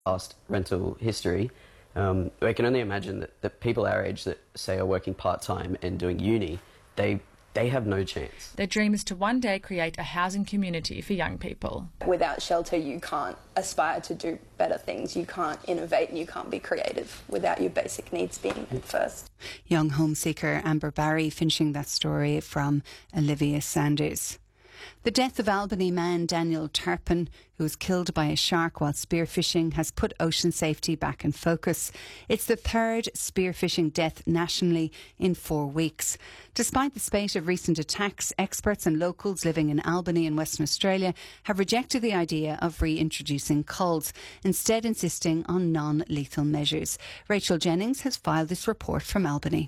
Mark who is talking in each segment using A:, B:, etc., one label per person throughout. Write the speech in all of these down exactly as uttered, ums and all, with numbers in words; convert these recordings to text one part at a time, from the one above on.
A: past rental history, um, I can only imagine that, that people our age that, say, are working part-time and doing uni, they they have no chance.
B: Their dream is to one day create a housing community for young people.
C: Without shelter, you can't aspire to do better things. You can't innovate and you can't be creative without your basic needs being met first.
D: Young home seeker Amber Barry finishing that story from Olivia Sanders. The death of Albany man Daniel Turpin, who was killed by a shark while spearfishing, has put ocean safety back in focus. It's the third spearfishing death nationally in four weeks. Despite the spate of recent attacks, experts and locals living in Albany and Western Australia have rejected the idea of reintroducing culls, instead insisting on non-lethal measures. Rachel Jennings has filed this report from Albany.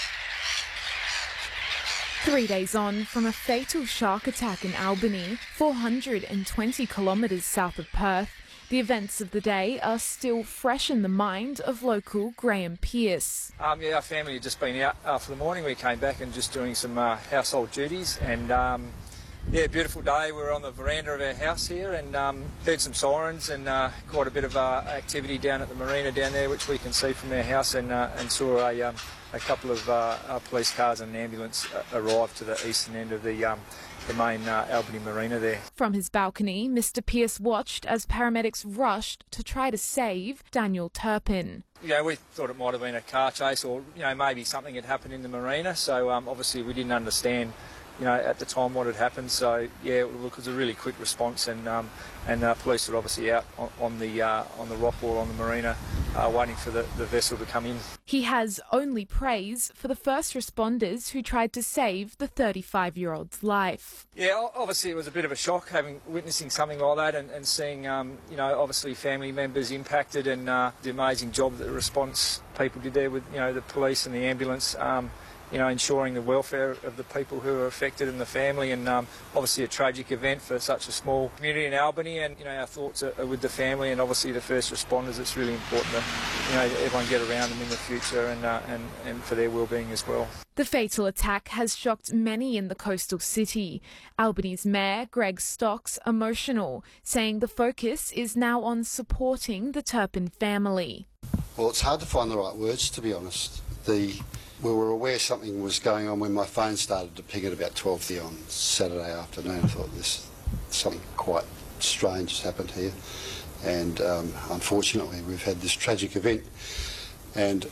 E: Three days on from a fatal shark attack in Albany, four hundred twenty kilometres south of Perth, the events of the day are still fresh in the mind of local Graham Pearce.
F: Um, yeah, our family had just been out uh, for the morning. We came back and just doing some uh, household duties, and um, yeah, beautiful day. We were on the veranda of our house here and um, heard some sirens and uh, quite a bit of uh, activity down at the marina down there, which we can see from our house, and, uh, and saw a, um, a couple of uh, uh, police cars and an ambulance uh, arrive to the eastern end of the, um, the main uh, Albany marina there.
E: From his balcony, Mister Pearce watched as paramedics rushed to try to save Daniel Turpin.
F: You know, we thought it might have been a car chase, or you know, maybe something had happened in the marina, so um, obviously we didn't understand, you know, at the time what had happened. So yeah, it was a really quick response, and um, and uh, police were obviously out on, on the uh, on the rock wall on the marina, uh, waiting for the, the vessel to come in.
E: He has only praise for the first responders who tried to save the thirty-five-year-old's life.
F: Yeah, obviously it was a bit of a shock having witnessing something like that, and, and seeing um, you know, obviously family members impacted, and uh, the amazing job that the response people did there with, you know, the police and the ambulance. Um, you know, ensuring the welfare of the people who are affected and the family, and um, obviously a tragic event for such a small community in Albany, and, you know, our thoughts are, are with the family and obviously the first responders. It's really important that, you know, everyone get around them in the future, and, uh, and, and for their well-being as well.
E: The fatal attack has shocked many in the coastal city. Albany's Mayor, Greg Stocks, emotional, saying the focus is now on supporting the Turpin family.
G: Well, it's hard to find the right words, to be honest. The We were aware something was going on when my phone started to ping at about twelve thirty on Saturday afternoon. I thought this something quite strange has happened here, and um, unfortunately we've had this tragic event. And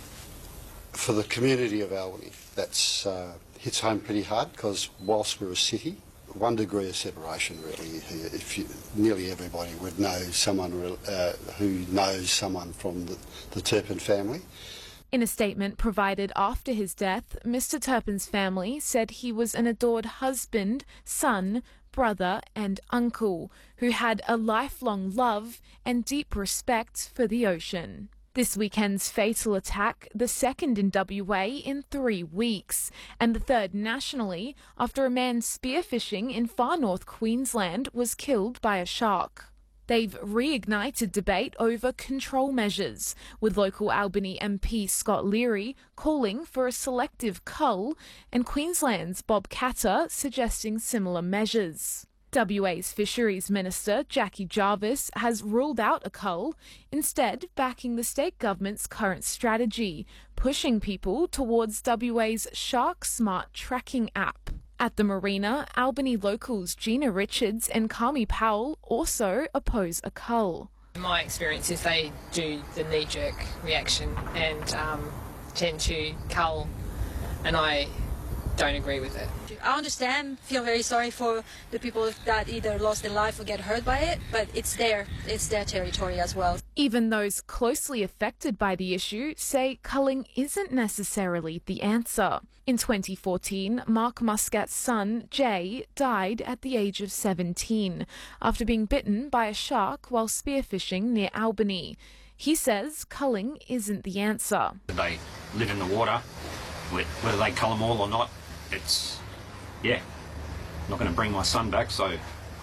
G: for the community of Albany, that's uh, hits home pretty hard, because whilst we're a city, one degree of separation really here. If you, nearly everybody would know someone uh, who knows someone from the, the Turpin family.
E: In a statement provided after his death, Mister Turpin's family said he was an adored husband, son, brother and uncle who had a lifelong love and deep respect for the ocean. This weekend's fatal attack, the second in W A in three weeks, and the third nationally after a man spearfishing in far north Queensland was killed by a shark. They've reignited debate over control measures, with local Albany M P Scott Leary calling for a selective cull and Queensland's Bob Katter suggesting similar measures. W A's Fisheries Minister Jackie Jarvis has ruled out a cull, instead backing the state government's current strategy, pushing people towards W A's Shark Smart tracking app. At the marina, Albany locals Gina Richards and Kami Powell also oppose a cull.
H: My experience is they do the knee-jerk reaction and um, tend to cull, and I don't agree with it.
I: I understand, feel very sorry for the people that either lost their life or get hurt by it, but it's their, it's their territory as well.
E: Even those closely affected by the issue say culling isn't necessarily the answer. In twenty fourteen, Mark Muscat's son, Jay, died at the age of seventeen after being bitten by a shark while spearfishing near Albany. He says culling isn't the answer.
J: They live in the water, whether they cull them all or not, it's, yeah, I'm not going to bring my son back, so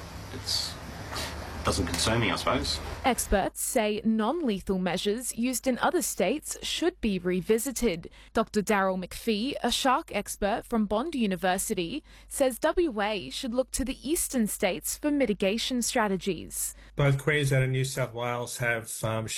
J: it's doesn't concern me, I suppose.
E: Experts say non-lethal measures used in other states should be revisited. Doctor Daryl McPhee, a shark expert from Bond University, says W A should look to the eastern states for mitigation strategies.
K: Both Queensland and New South Wales have um,